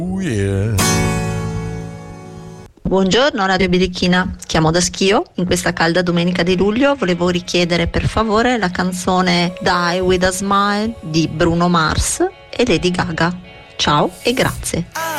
Oh yeah. Buongiorno Radio Birichina, chiamo da Schio. In questa calda domenica di luglio volevo richiedere per favore la canzone Die With A Smile di Bruno Mars e Lady Gaga. Ciao e grazie.